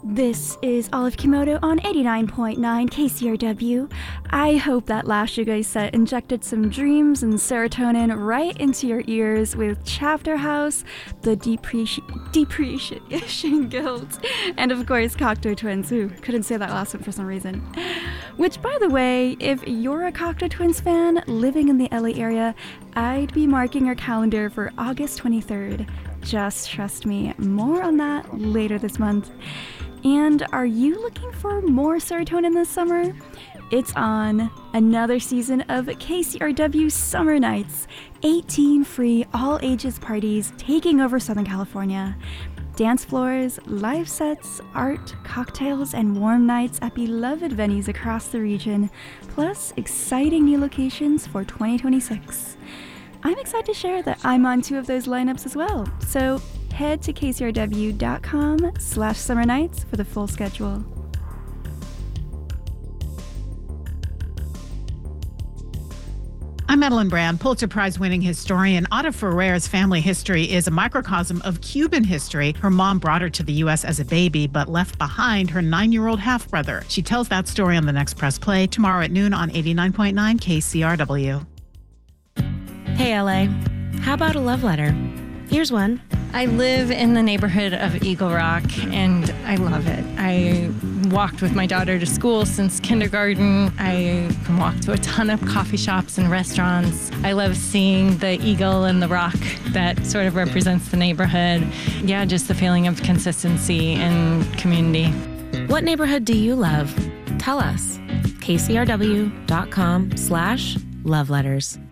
This is Olive Kimoto on 89.9 KCRW. I hope that last Shoegaze set injected some dreams and serotonin right into your ears with Chapter House, the Depreciation Guild, and of course Cocteau Twins, who couldn't say that last one for some reason. Which, by the way, if you're a Cocteau Twins fan living in the LA area, I'd be marking your calendar for August 23rd. Just trust me, more on that later this month. And are you looking for more serotonin this summer? It's on another season of KCRW Summer Nights, 18 free all-ages parties taking over Southern California. Dance floors, live sets, art, cocktails, and warm nights at beloved venues across the region, plus exciting new locations for 2026. I'm excited to share that I'm on 2 of those lineups as well, so head to kcrw.com/summer nights for the full schedule. I'm Madeline Brand, Pulitzer Prize-winning historian. Ada Ferrer's family history is a microcosm of Cuban history. Her mom brought her to the U.S. as a baby, but left behind her 9-year-old half-brother. She tells that story on the next Press Play tomorrow at noon on 89.9 KCRW. Hey, LA. How about a love letter? Here's one. I live in the neighborhood of Eagle Rock, and I love it. I walked with my daughter to school since kindergarten. I can walk to a ton of coffee shops and restaurants. I love seeing the eagle and the rock that sort of represents the neighborhood. Yeah, just the feeling of consistency and community. What neighborhood do you love? Tell us. KCRW.com/love letters.